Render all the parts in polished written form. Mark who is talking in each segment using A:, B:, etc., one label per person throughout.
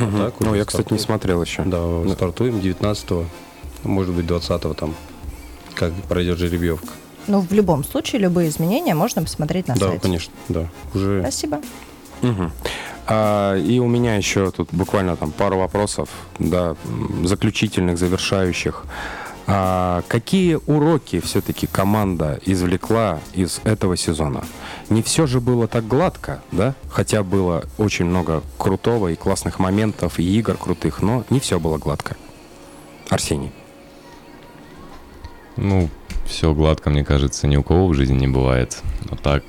A: Так,
B: Ну,
A: уже
B: я, кстати, не смотрел еще.
A: Да, стартуем 19-го, может быть, 20-го там, как пройдет жеребьевка.
C: Ну, в любом случае, любые изменения можно посмотреть на сайте.
A: Да, конечно, да. Уже...
C: Спасибо.
B: Мгм. И у меня еще тут буквально там пару вопросов, да, заключительных, завершающих. Какие уроки все-таки команда извлекла из этого сезона? Не все же было так гладко, да? Хотя было очень много крутого и классных моментов, и игр крутых, но не все было гладко. Арсений.
D: Ну, все гладко, мне кажется, ни у кого в жизни не бывает. Но так,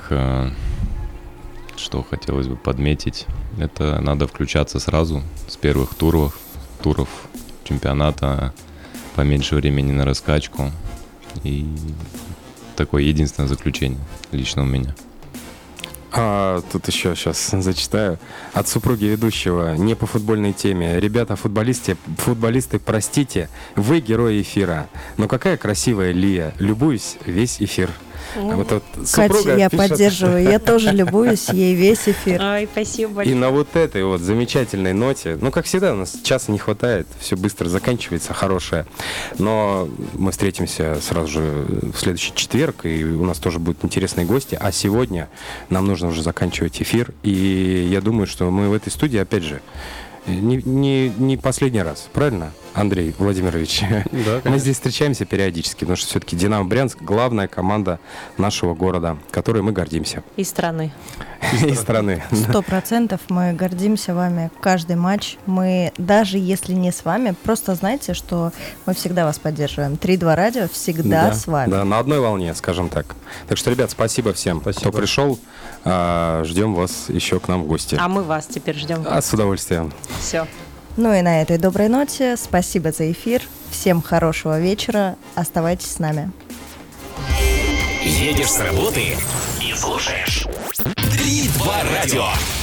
D: что хотелось бы подметить, это надо включаться сразу с первых туров чемпионата, поменьше времени на раскачку. И такое единственное заключение лично у меня.
B: Тут еще сейчас зачитаю. От супруги ведущего, не по футбольной теме. Ребята, футболисты, простите, вы герои эфира. Но какая красивая Лия. Любуюсь весь эфир.
C: Катя, я поддерживаю. Я тоже любуюсь ей весь эфир.
E: Ой, спасибо
B: И
E: большое.
B: на вот этой вот замечательной ноте, ну, как всегда, у нас часа не хватает, все быстро заканчивается, хорошее. Но мы встретимся сразу же в следующий четверг, и у нас тоже будут интересные гости. А сегодня нам нужно уже заканчивать эфир, и я думаю, что мы в этой студии, опять же, не последний раз, правильно, Андрей Владимирович?
A: Да,
B: Мы здесь встречаемся периодически, потому что все-таки «Динамо Брянск» — главная команда нашего города, которой мы гордимся.
E: Из страны.
B: И страны.
C: 100% мы гордимся вами. Каждый матч мы, даже если не с вами, просто знайте, что мы всегда вас поддерживаем. 3-2 радио всегда с вами.
B: Да, на одной волне, скажем так. Так что, ребят, спасибо всем, кто пришел. Ждем вас еще к нам в гости.
E: А мы вас теперь ждем.
B: С удовольствием.
E: Все.
C: Ну и на этой доброй ноте спасибо за эфир. Всем хорошего вечера. Оставайтесь с нами.
F: Едешь с работы и слушаешь 3-2 радио.